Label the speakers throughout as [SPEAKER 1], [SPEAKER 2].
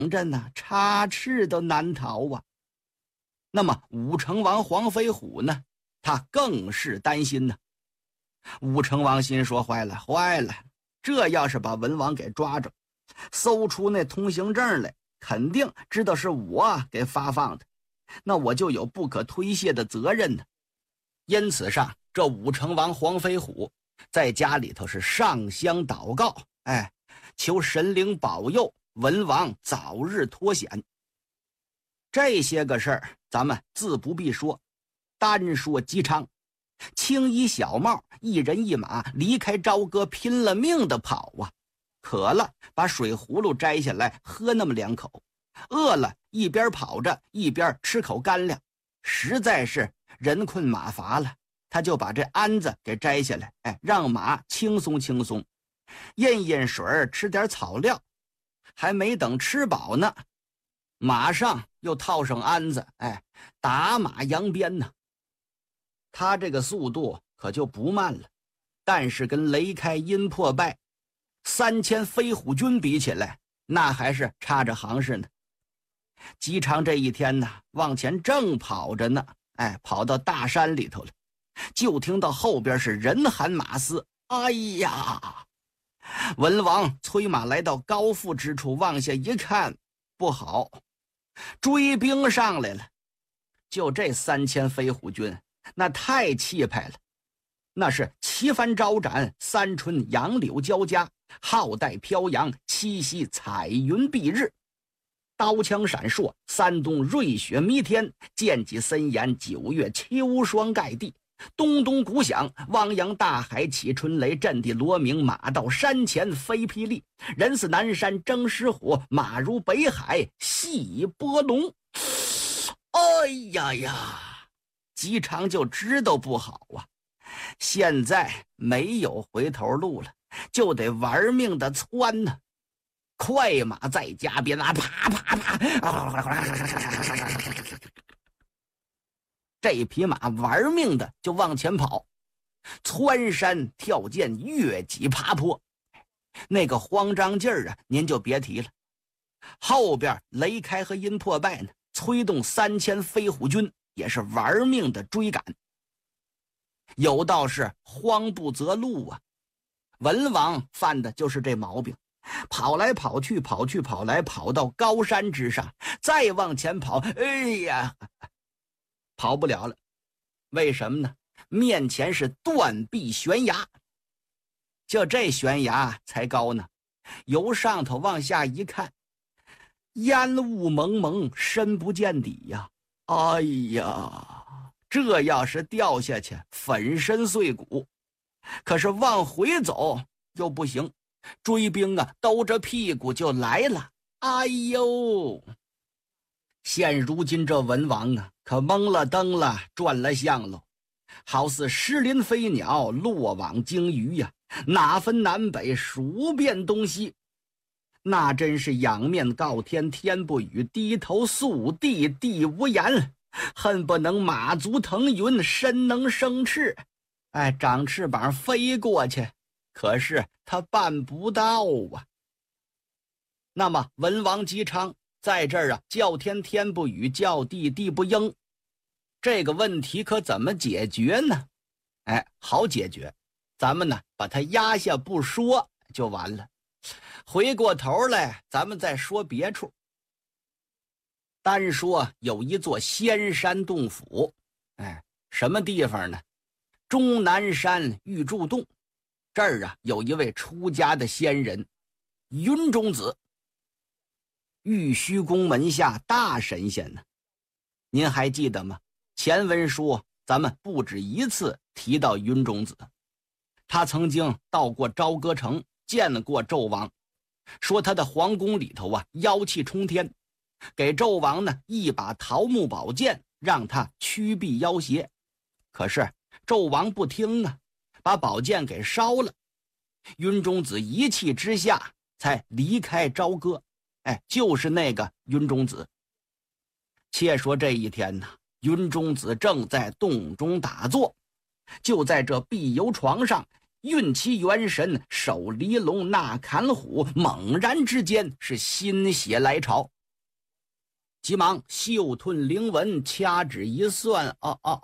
[SPEAKER 1] 着呢，插翅都难逃啊。那么武成王黄飞虎呢，他更是担心呢。武成王心说，坏了坏了，这要是把文王给抓着，搜出那通行证来，肯定知道是我给发放的，那我就有不可推卸的责任呢。因此上，这武成王黄飞虎在家里头是上香祷告，求神灵保佑文王早日脱险。这些个事儿咱们自不必说，单说姬昌，青衣小帽，一人一马离开朝歌，拼了命的跑啊。渴了把水葫芦摘下来喝那么2口，饿了一边跑着一边吃口干粮，实在是人困马乏了，他就把这鞍子给摘下来，让马轻松轻松，饮水吃点草料。还没等吃饱呢，马上又套上鞍子，打马扬鞭呢。他这个速度可就不慢了，但是跟雷开阴破败3000飞虎军比起来，那还是差着行市呢。姬昌这一天呢，往前正跑着呢，跑到大山里头了，就听到后边是人喊马嘶，哎呀！文王催马来到高阜之处，往下一看，不好，追兵上来了。就这3000飞虎军，那太气派了，那是旗帆招展，三春杨柳交加，浩带飘扬，七夕彩云蔽日。刀枪闪烁，山东瑞雪弥天，剑戟森严，9月秋霜盖地。咚咚鼓响，汪洋大海起春雷，震地罗鸣，马到山前飞霹雳。人似南山征狮虎，马如北海戏波龙。哎呀呀，姬昌就知道不好啊，现在没有回头路了，就得玩命的窜呢。快马在加鞭啊，啪啪啪，这匹马玩命的就往前跑，窜山跳涧，越脊爬坡，那个慌张劲儿啊，您就别提了。后边雷开和阴破败呢，催动3000飞虎军，也是玩命的追赶。有道是慌不择路啊，文王犯的就是这毛病，跑来跑去，跑去跑来，跑到高山之上，再往前跑，哎呀，跑不了了。为什么呢？面前是断壁悬崖，就这悬崖才高呢，由上头往下一看，烟雾蒙蒙，深不见底呀。哎呀，这要是掉下去，粉身碎骨。可是往回走又不行，追兵啊兜着屁股就来了。哎呦，现如今这文王啊，可蒙了灯了，转了向喽，好似失林飞鸟，落网鲸鱼呀，哪分南北，数遍东西。那真是仰面告天，天不语；低头诉地，地无言。恨不能马足腾云，身能生翅，长翅膀飞过去，可是他办不到啊。那么文王姬昌在这儿啊，叫天天不语，叫地地不应，这个问题可怎么解决呢？好解决，咱们呢把它压下不说就完了。回过头来咱们再说别处。单说有一座仙山洞府，什么地方呢？终南山玉柱洞，这儿啊有一位出家的仙人云中子，玉虚宫门下大神仙呢。您还记得吗？前文书咱们不止一次提到云中子，他曾经到过朝歌城，见过纣王，说他的皇宫里头啊妖气冲天，给纣王呢一把桃木宝剑，让他驱避妖邪。可是纣王不听啊，把宝剑给烧了。云中子一气之下才离开朝歌，就是那个云中子。且说这一天呢，云中子正在洞中打坐，就在这碧油床上运其元神，手离龙，纳砍虎，猛然之间是心血来潮，急忙嗅吞灵文，掐指一算，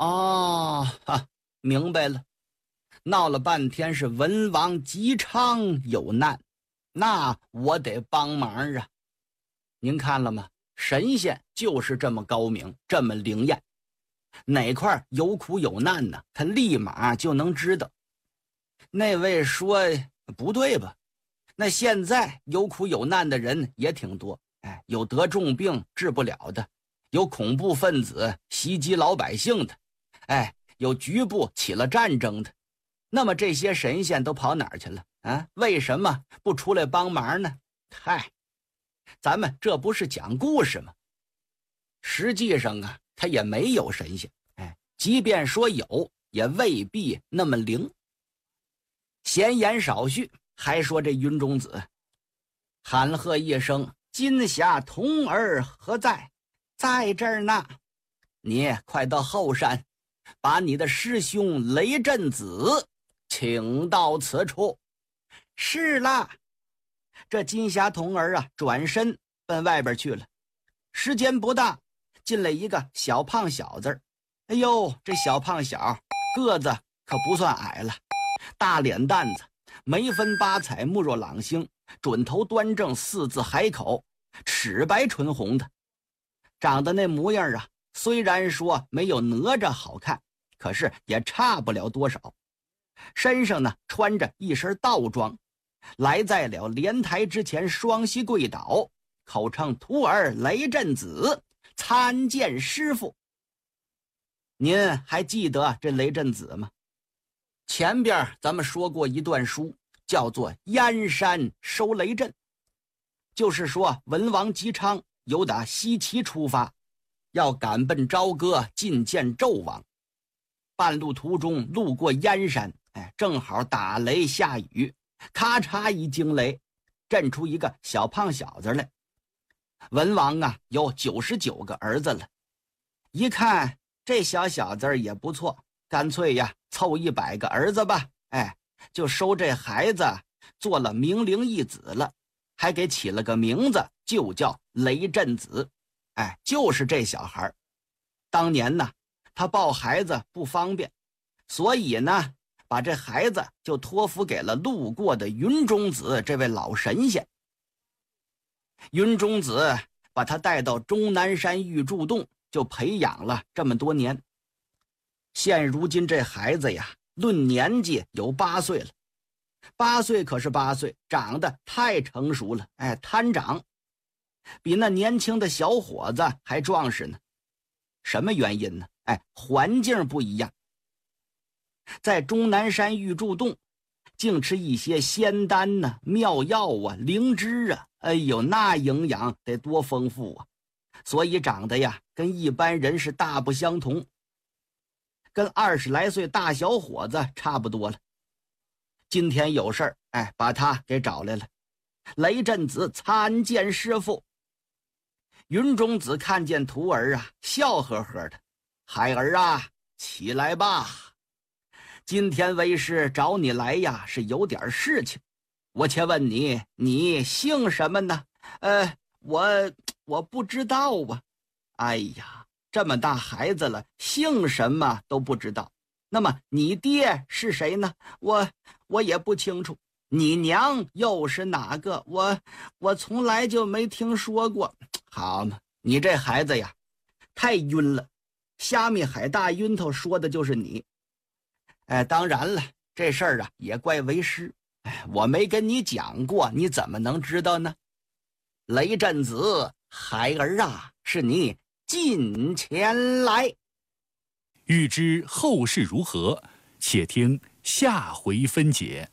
[SPEAKER 1] 明白了。闹了半天是文王姬昌有难，那我得帮忙啊！您看了吗？神仙就是这么高明，这么灵验，哪块有苦有难呢？他立马就能知道。那位说不对吧？那现在有苦有难的人也挺多，有得重病治不了的，有恐怖分子袭击老百姓的，有局部起了战争的。那么这些神仙都跑哪儿去了啊？为什么不出来帮忙呢？嗨，咱们这不是讲故事吗？实际上啊，他也没有神仙，即便说有，也未必那么灵。闲言少叙，还说这云中子喊喝一声：“金霞童儿何在？在这儿呢！你快到后山，把你的师兄雷震子请到此处。”是啦。这金霞童儿啊，转身奔外边去了。时间不大，进来一个小胖小子。哎呦，这小胖小个子可不算矮了，大脸蛋子，眉分八彩，目若朗星，准头端正，四字海口，齿白唇红的，长得那模样啊，虽然说没有哪吒好看，可是也差不了多少。身上呢穿着一身道装，来在了莲台之前，双膝跪倒，口称徒儿雷震子，参见师父。您还记得这雷震子吗？前边咱们说过一段书，叫做燕山收雷震，就是说文王姬昌由打西岐出发，要赶奔朝歌觐见纣王。半路途中路过燕山，正好打雷下雨，咔嚓一惊雷，震出一个小胖小子来。文王啊有99个儿子了，一看这小子也不错，干脆呀凑100个儿子吧，就收这孩子做了明灵一子了，还给起了个名字，就叫雷震子。就是这小孩。当年呢他抱孩子不方便，所以呢把这孩子就托付给了路过的云中子这位老神仙。云中子把他带到终南山玉柱洞，就培养了这么多年。现如今这孩子呀，论年纪有8岁了。8岁可是8岁，长得太成熟了，摊长，比那年轻的小伙子还壮实呢。什么原因呢？环境不一样。在终南山玉柱洞净吃一些仙丹呐、妙药啊、灵芝啊，哎呦，那营养得多丰富啊！所以长得呀跟一般人是大不相同，跟20来岁大小伙子差不多了。今天有事儿，把他给找来了。雷震子参见师父。云中子看见徒儿啊，笑呵呵的：“孩儿啊，起来吧。今天为师找你来呀，是有点事情。我且问你，你姓什么呢？”我不知道啊。哎呀，这么大孩子了，姓什么都不知道。那么你爹是谁呢？我也不清楚。你娘又是哪个？我从来就没听说过。好嘛，你这孩子呀，太晕了。虾米海大晕头说的就是你。当然了，这事儿啊也怪为师。我没跟你讲过，你怎么能知道呢？雷震子，孩儿啊，是你近前来。
[SPEAKER 2] 欲知后事如何，且听下回分解。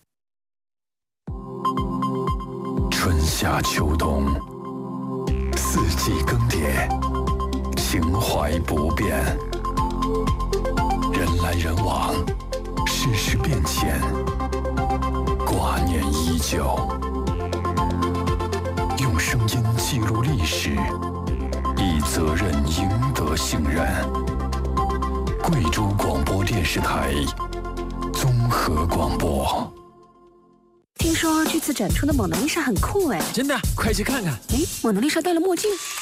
[SPEAKER 3] 春夏秋冬，四季更迭，情怀不变。人来人往，世事变迁，挂念依旧。用声音记录历史，以责任赢得信任。贵州广播电视台综合广播。
[SPEAKER 4] 听说这次展出的蒙娜丽莎很酷哎。
[SPEAKER 5] 真的，快去看看。
[SPEAKER 4] 哎，蒙娜丽莎戴了墨镜。